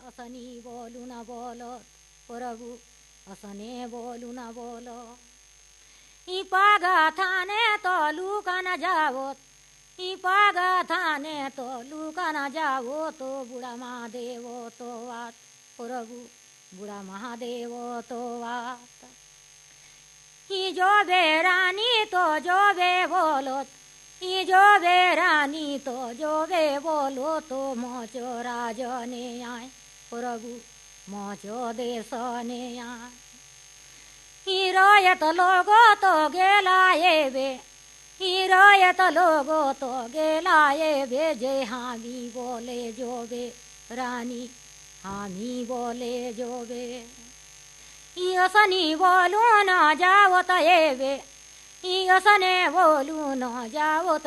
असनी बोलू न बोलत प्रभु असने बोलू न बोलत ई पागा थाने तो लुका न जावत ई पागा थाने तो लुका न जावो तो बुढ़ा महादेव तो वात प्रभु बुढ़ा महादेव तो वात ई जो बेरानी तो जो बे बोलत ई जो बेरानी तो जो बे बोलो तो मोचो राजने आए प्रभु मोचो देशने आए ई रोयत लोगो तो गेलाए बे ई रोयत लोगो तो गेलाए बे जे हामी बोले जो बे रानी हामी बोले जो बे ई असनी बोलू न जाओ तो ये बे ई असने बोलू न जाओ